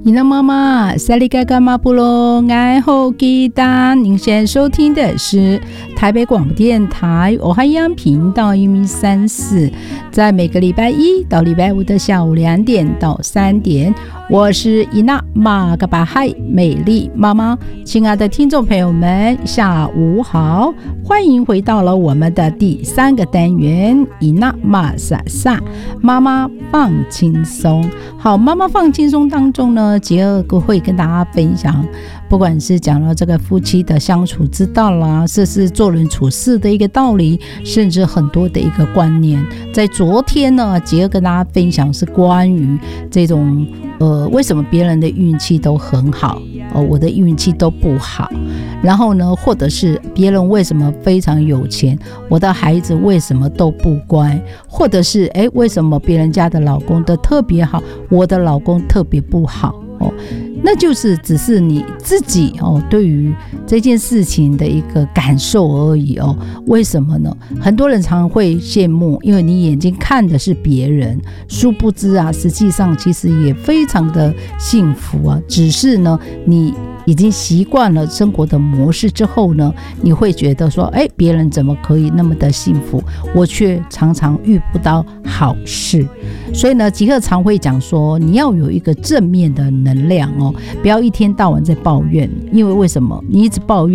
伊娜妈妈，萨利嘎嘎马布罗，爱好吉他。您现在收听的是台北广播电台欧海洋频道134，在每个礼拜一到礼拜五的下午2点到3点，我是伊娜玛嘎巴海美丽妈妈。亲爱的听众朋友们，下午好，欢迎回到了我们的第3个单元伊娜玛萨萨妈妈放轻松。好，妈妈放轻松当中呢，杰儿会跟大家分享，不管是讲到这个夫妻的相处之道啦，这是做人处事的一个道理，甚至很多的一个观念。在昨天呢，杰儿跟大家分享是关于这种为什么别人的运气都很好，我的运气都不好，然后呢，或者是别人为什么非常有钱，我的孩子为什么都不乖，或者是为什么别人家的老公都特别好，我的老公特别不好，那就是只是你自己对于这件事情的一个感受而已为什么呢？很多人常会羡慕，因为你眼睛看的是别人，殊不知啊，实际上其实也非常的幸福啊，只是呢，你已经习惯了生活的模式之后呢，你会觉得说，别人怎么可以那么的幸福，我却常常遇不到好事。所以呢，吉克常会讲说，你要有一个正面的能量不要一天到晚在抱怨，因为为什么？你一直抱怨，